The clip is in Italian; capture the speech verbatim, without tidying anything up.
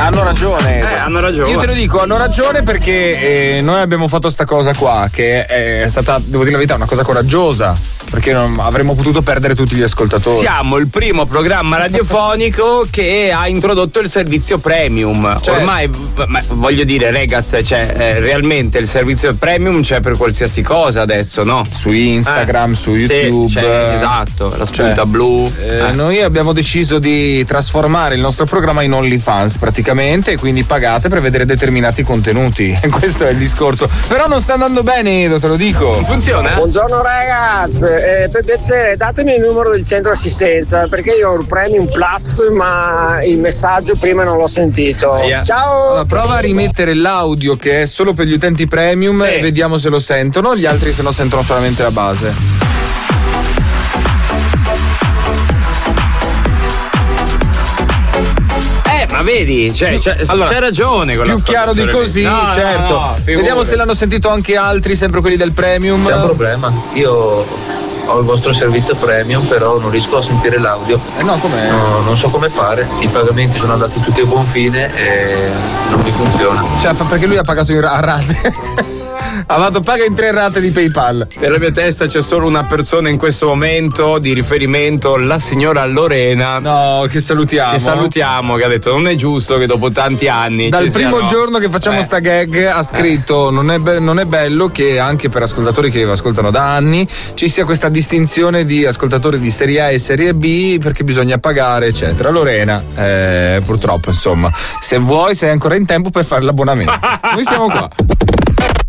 Hanno ragione. Eh, hanno ragione. Io te lo dico, hanno ragione perché eh, noi abbiamo fatto sta cosa qua, che è stata, devo dire la verità, una cosa coraggiosa. Perché non avremmo potuto perdere tutti gli ascoltatori. Siamo il primo programma radiofonico che ha introdotto il servizio premium. Cioè, ormai, ma, voglio dire, ragazzi, cioè, eh, realmente il servizio premium c'è per qualsiasi cosa adesso, no? Su Instagram, eh, su YouTube. Sì, cioè, esatto, la spunta cioè, blu. Eh, eh. Noi abbiamo deciso di trasformare il nostro programma in OnlyFans praticamente, e quindi pagate per vedere determinati contenuti. Questo è il discorso. Però non sta andando bene, Edo, te lo dico. Non funziona? Buongiorno ragazzi. Eh, per piacere datemi il numero del centro assistenza perché io ho il Premium Plus ma il messaggio prima non l'ho sentito. Yeah. Ciao. Allora, prova a rimettere l'audio che è solo per gli utenti premium, sì, e vediamo se lo sentono, gli altri se no sentono solamente la base. Eh, ma vedi, cioè, c'è, Allora, c'è ragione con più chiaro di così, no, certo. no, no, Vediamo se l'hanno sentito anche altri, sempre quelli del premium. C'è un problema, io ho il vostro servizio premium però non riesco a sentire l'audio. Eh no, com'è? No, non so come fare, i pagamenti sono andati tutti a buon fine e non mi funziona. Cioè, perché lui ha pagato in ra- a rate. Ha fatto paga in tre rate di PayPal. Nella mia testa c'è solo una persona in questo momento di riferimento, la signora Lorena. No, che salutiamo. Che salutiamo, che ha detto non è giusto che dopo tanti anni. Dal ci primo siano... giorno che facciamo eh. sta gag ha scritto eh. non, è be- non è bello che anche per ascoltatori che ascoltano da anni ci sia questa distinzione di ascoltatori di serie A e serie B perché bisogna pagare eccetera. Lorena, eh, purtroppo insomma, se vuoi sei ancora in tempo per fare l'abbonamento. Noi siamo qua.